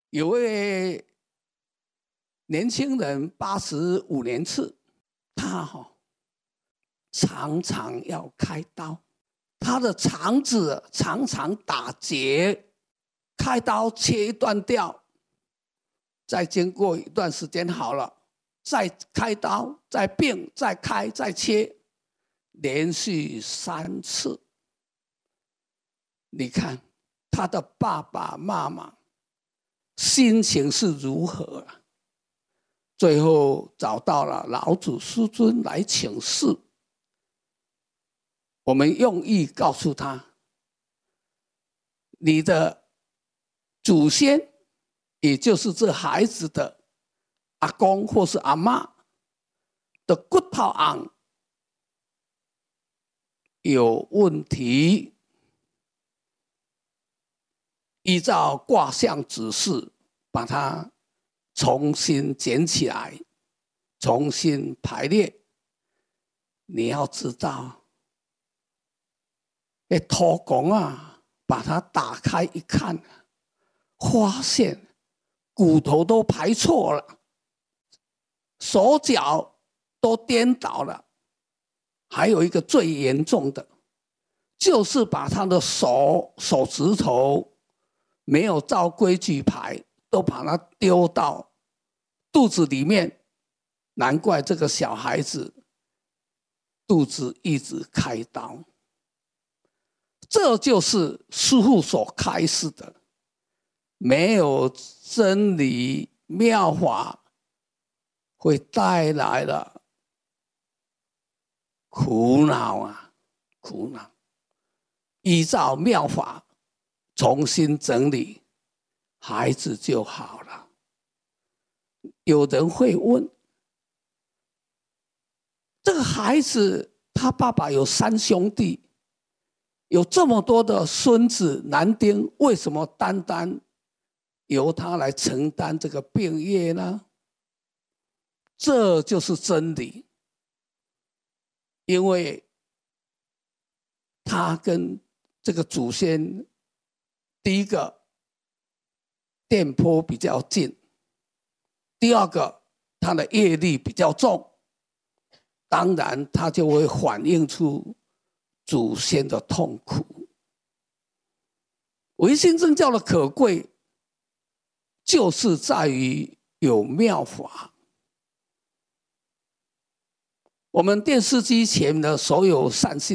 有位年轻人85年次，他常常要开刀，他的肠子常常打结，开刀切一段掉，再经过一段时间好了，再开刀，再并，再开，再切，连续3次。你看他的爸爸妈妈心情是如何啊？最后找到了老祖师尊来请示，我们用意告诉他，你的祖先，也就是这孩子的阿公或是阿嬷的骨头昂有问题，依照卦象指示，把它重新捡起来，重新排列。你要知道，土公啊，把它打开一看，发现骨头都排错了，手脚都颠倒了，还有一个最严重的，就是把他的手指头没有照规矩排，都把它丢到肚子里面，难怪这个小孩子肚子一直开刀。这就是师父所开示的，没有真理妙法，会带来了苦恼啊，苦恼。依照妙法重新整理，孩子就好了。有人会问，这个孩子他爸爸有3兄弟，有这么多的孙子男丁，为什么单单由他来承担这个病业呢？这就是真理，因为他跟这个祖先，第一个电波比较近，第二个他的业力比较重，当然他就会反映出祖先的痛苦。唯心正教的可贵，就是在于有妙法。我们电视机前的所有善信